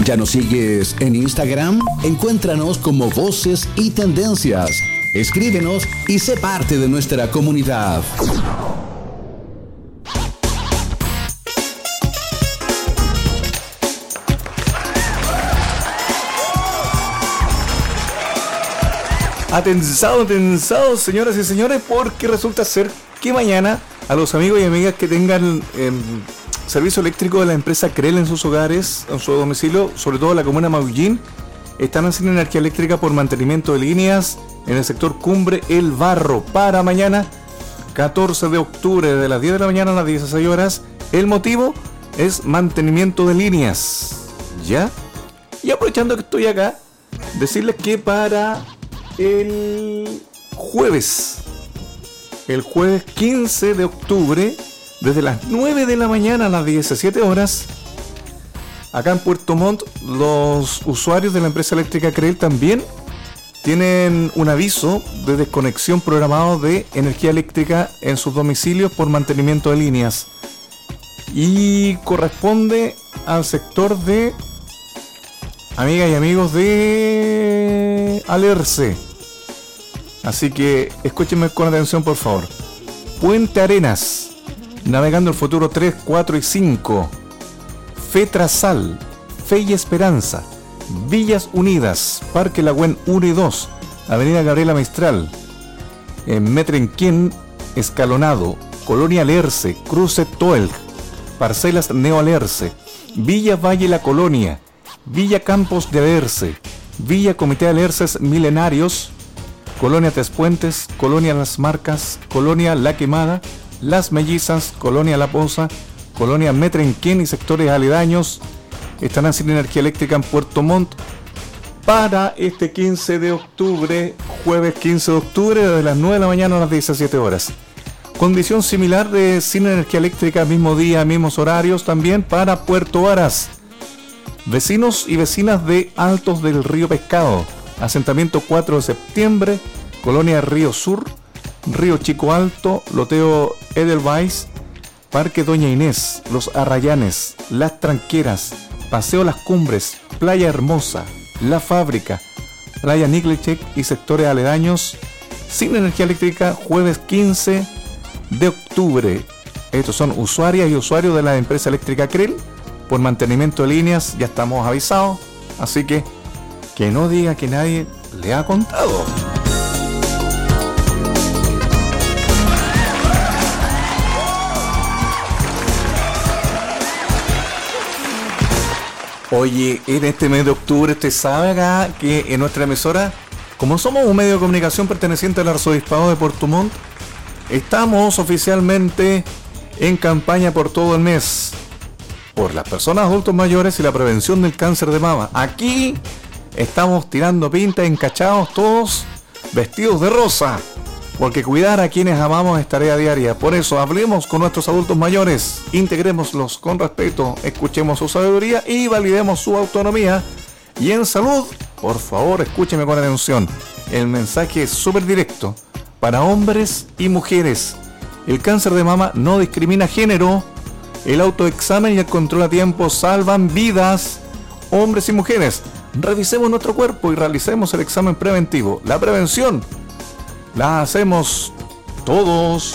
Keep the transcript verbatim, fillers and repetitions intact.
¿Ya nos sigues en Instagram? Encuéntranos como Voces y Tendencias. Escríbenos y sé parte de nuestra comunidad. Atenzados, atenzados, señoras y señores, porque resulta ser que mañana a los amigos y amigas que tengan eh, servicio eléctrico de la empresa Crel en sus hogares, en su domicilio, sobre todo en la comuna de Maullín, están haciendo energía eléctrica por mantenimiento de líneas en el sector Cumbre El Barro para mañana, catorce de octubre, de las diez de la mañana a las dieciséis horas. El motivo es mantenimiento de líneas, ¿ya? Y aprovechando que estoy acá, decirles que para el jueves, el jueves quince de octubre, desde las nueve de la mañana a las diecisiete horas, acá en Puerto Montt, los usuarios de la empresa eléctrica Crel también tienen un aviso de desconexión programado de energía eléctrica en sus domicilios por mantenimiento de líneas, y corresponde al sector de, amigas y amigos, de Alerce. Así que escúchenme con atención, por favor. Puente Arenas, Navegando el Futuro tres, cuatro y cinco, Fetrasal, Fe y Esperanza, Villas Unidas, Parque Lagüen uno y dos, Avenida Gabriela Mistral, en Metrenquén, Escalonado, Colonia Alerce, Cruce Toel, Parcelas Neo Alerce, Villa Valle La Colonia, Villa Campos de Alerce, Villa Comité de Alerces Milenarios, Colonia Tres Puentes, Colonia Las Marcas, Colonia La Quemada, Las Mellizas, Colonia La Poza, Colonia Metrenquén y sectores aledaños estarán sin energía eléctrica en Puerto Montt para este quince de octubre, jueves quince de octubre, desde las nueve de la mañana a las diecisiete horas. Condición similar de sin energía eléctrica, mismo día, mismos horarios también para Puerto Varas. Vecinos y vecinas de Altos del Río Pescado, asentamiento cuatro de septiembre, Colonia Río Sur, Río Chico Alto, Loteo Edelweiss, Parque Doña Inés, Los Arrayanes, Las Tranqueras, Paseo Las Cumbres, Playa Hermosa, La Fábrica, Playa Niglechek y sectores aledaños sin energía eléctrica jueves quince de octubre. Estos son usuarias y usuarios de la empresa eléctrica Crel por mantenimiento de líneas, ya estamos avisados, así que que no diga que nadie le ha contado. Oye, en este mes de octubre, usted sabe acá que en nuestra emisora, como somos un medio de comunicación perteneciente al Arzobispado de Puerto Montt, estamos oficialmente en campaña por todo el mes por las personas adultos mayores y la prevención del cáncer de mama. Aquí estamos tirando pinta, encachados todos, vestidos de rosa, porque cuidar a quienes amamos es tarea diaria. Por eso hablemos con nuestros adultos mayores, integrémoslos con respeto, escuchemos su sabiduría y validemos su autonomía. Y en salud, por favor, escúcheme con atención. El mensaje es súper directo para hombres y mujeres. El cáncer de mama no discrimina género. El autoexamen y el control a tiempo salvan vidas, hombres y mujeres. Revisemos nuestro cuerpo y realicemos el examen preventivo. La prevención la hacemos todos.